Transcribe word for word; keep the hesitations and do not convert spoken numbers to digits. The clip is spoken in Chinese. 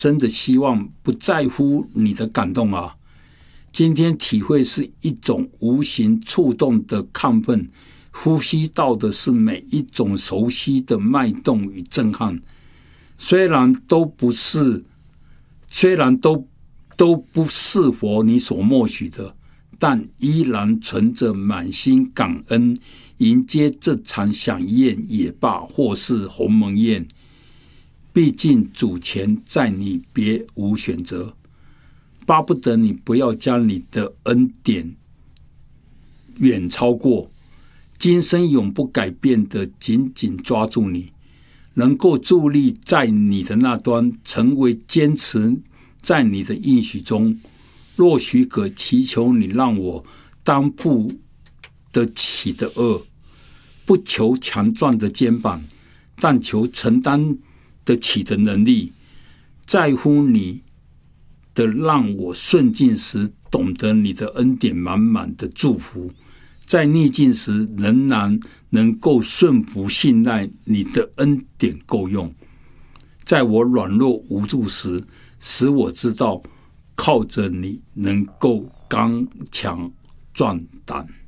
真的希望不在乎你的感动啊！今天体会是一种无形触动的亢奋，呼吸到的是每一种熟悉的脉动与震撼。虽然都不是，虽然都都不是否你所默许的，但依然存着满心感恩，迎接这场飨宴也罢，或是鸿门宴。毕竟主前在你，别无选择，巴不得你不要将你的恩典远超过，今生永不改变的紧紧抓住你，能够伫立在你的那端，成为坚持在你的应许中。若许可，祈求你让我担负得起的恶，不求强壮的肩膀，但求承担得起的能力。在乎你的，让我顺境时懂得你的恩典满满的祝福，在逆境时仍然能够顺服信赖你的恩典够用。在我软弱无助时，使我知道靠着你能够刚强壮胆。